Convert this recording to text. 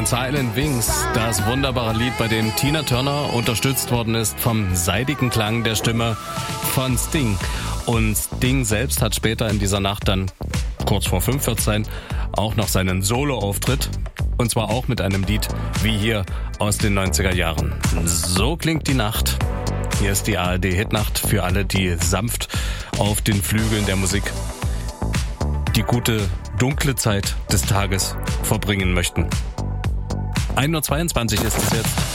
und Silent Wings, das wunderbare Lied, bei dem Tina Turner unterstützt worden ist vom seidigen Klang der Stimme von Sting. Und Sting selbst hat später in dieser Nacht dann, kurz vor 5 wird's sein, auch noch seinen Solo-Auftritt. Und zwar auch mit einem Lied wie hier aus den 90er Jahren. So klingt die Nacht. Hier ist die ARD-Hitnacht für alle, die sanft auf den Flügeln der Musik die gute, dunkle Zeit des Tages verbringen möchten. 1:22 Uhr ist es jetzt.